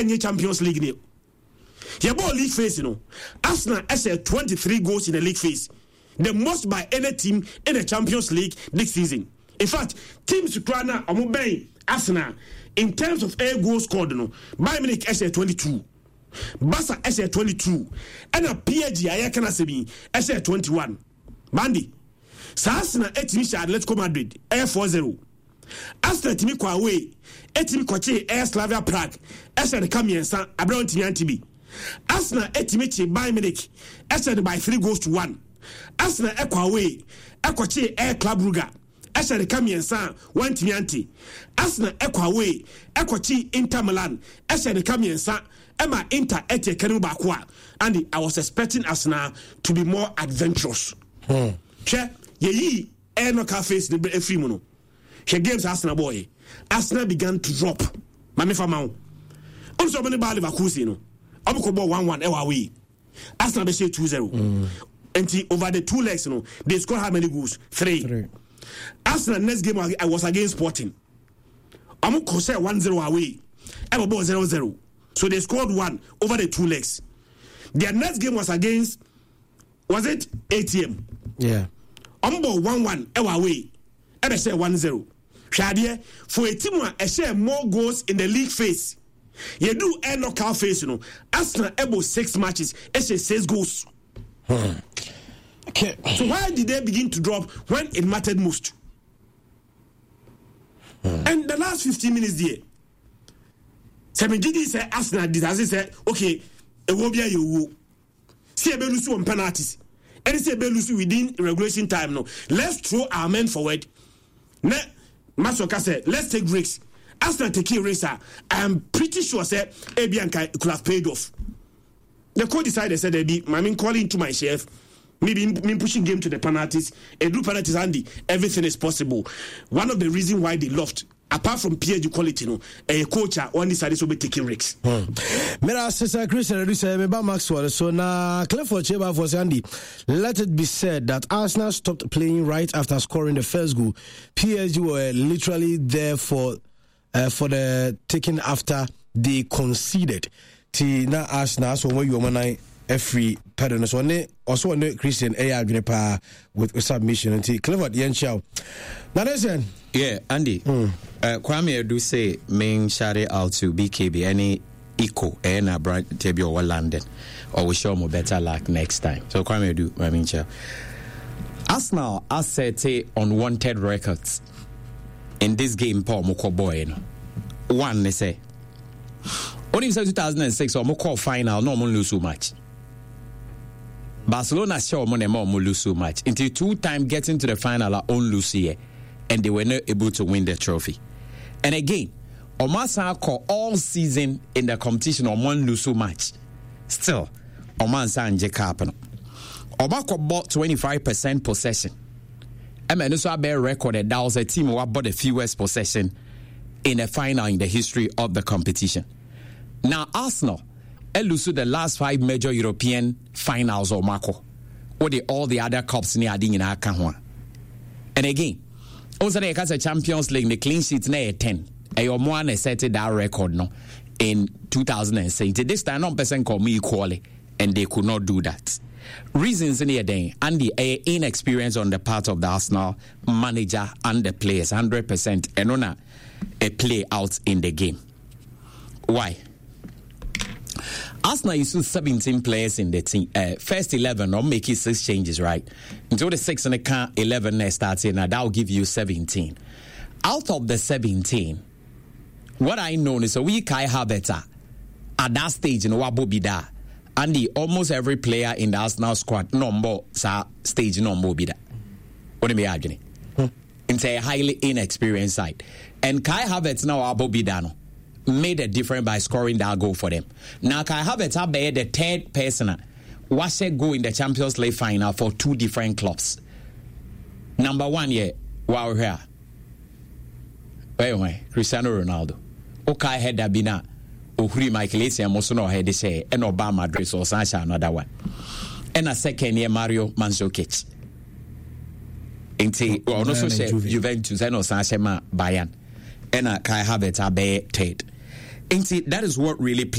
any Champions League name. Your ball league phase, you know. Arsenal has 23 goals in the league phase, the most by any team in the Champions League this season. In fact, teams Ukraina Amubay Arsenal in terms of air goals scored, you know, Bayern Munich has 22, Barca has 22, and a PSG Ajax has 21. Mandy, Arsenal etimi Atletico Madrid air 4-0. Arsenal etimi kwa away etimi kwache air Slavia Prague esa de kamiensa abron timi antibi. Arsenal etimi che Bayern Munich esa by 3-1. Arsenal ekwa away ekwache air Club Brugge esa de kamiensa 1 timi anti. Arsenal ekwa away ekwache Inter Milan esa de kamiensa Emma Inter ete kenu bakwa. And I was expecting Arsenal to be more adventurous. Che ye no cafes the every mono. She games Arsenal boy. Arsenal began to drop. Mame famao. Also many ball Leverkusen no. Abuko ball 1-1 away. Arsenal be say 2-0. And over the 2 legs, you know, they scored how many goals? 3. Arsenal next game I was against Sporting. Amuko say 1-0 away. Ever ball 0-0. So they scored 1 over the 2 legs. Their next game was against, was it ATM? Yeah. Ball 1-1 away. Ever say 1-0. Shadie for a team who share more goals in the league phase. You do a knockout phase, you know. Arsenal able 6 matches, 6 goals. Okay. So why did they begin to drop when it mattered most? And the last 15 minutes there, Semigidi said Arsenal did as he said, okay, it will be a you. See a Belusu on penalties. And it's a Belusu within regulation time. No, let's throw our men forward. Masoka said, let's take risks. Arsenal taking risks. I am pretty sure said Abianca could have paid off. The coach decided, said, I'm calling to my chef. Maybe me pushing game to the penalties. A do penalties, Andy. Everything is possible. One of the reasons why they lost, apart from PSG quality, no, a coach on decided to be taking risks. Mera sister Christian reducer Meba Maxwell. So now Clifford Cheba for Sandy. Let it be said that Arsenal stopped playing right after scoring the first goal. PSG were literally there for the taking after they conceded. Tina Arsenal so when you man every pattern so ne also ne Christian Agnepa with submission and Clifford Yenchow. Now listen. Yeah, Andy. Kwame do say main shout out to BKB any eco and a brand Tebio or London or we show more better luck next time. So Kwame do I mean Arsenal as set unwanted records in this game Paul Moko boy. One they say only 2006 or Moko final no lose so much. Barcelona show money more lose so much until 2 times getting to the final are on lose here. And they were not able to win the trophy. And again, Omasa call all season in the competition on one lose so much. Still, Omansa and Jacob. Omako bought 25% possession. And also a record that was a team who bought the fewest possession in a final in the history of the competition. Now, Arsenal, lose the last 5 major European finals of Marco. Or all the other cups near in Akahwa. And again, also, they got a Champions League, the clean sheets near 10. And one set that record no in 2006. This time, 1% called me equally, and they could not do that. Reasons in here, then, and the inexperience on the part of the Arsenal manager and the players, 100%, and on a play out in the game. Why? Arsenal used 17 players in the team. First 11, or make it 6 changes, right? Until the 6 and the 11 starts in, that will give you 17. Out of the 17, what I know is a weak Kai Havertz at that stage in Wabobida, and almost every player in the Arsenal squad number stage number bida. What do you mean? It's a highly inexperienced side, and Kai Havertz now Wabobida made a difference by scoring that goal for them. Now Kai Havertz be the 3rd person was a goal in the Champions League final for 2 different clubs. Number 1 wow here. Wait, Cristiano Ronaldo. Okay, had that been Ohuri Michael Essien Mosono had to say and Obama dress or Sasha another one. And a second year Mario Mandzukic. Inti also say Juventus and Sasha Bayern. And Kai Havertz be 3rd. Inti that is what really